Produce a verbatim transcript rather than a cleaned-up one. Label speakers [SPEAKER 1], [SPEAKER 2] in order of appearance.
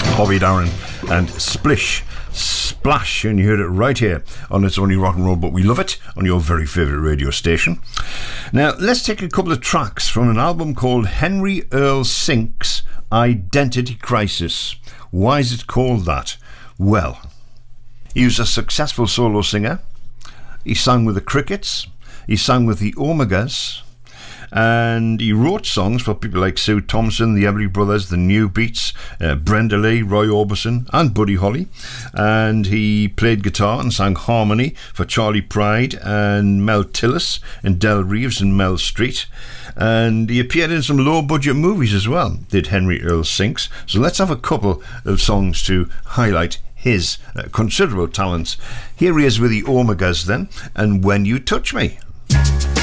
[SPEAKER 1] Bobby Darin and Splish Splash, and you heard it right here on It's Only Rock and Roll But We Love It on your very favourite radio station. Now let's take a couple of tracks from an album called Henry Earl Sink's Identity Crisis. Why is it called that? Well, he was a successful solo singer. He sang with the Crickets, he sang with the Omegas, and he wrote songs for people like Sue Thompson, the Everly Brothers, the New Beats, uh, Brenda Lee, Roy Orbison and Buddy Holly. And he played guitar and sang harmony for Charlie Pride and Mel Tillis and Del Reeves and Mel Street. And he appeared in some low budget movies as well, did Henry Earl Sinks. So let's have a couple of songs to highlight his uh, considerable talents. Here he is with the Omegas then, and When You Touch Me.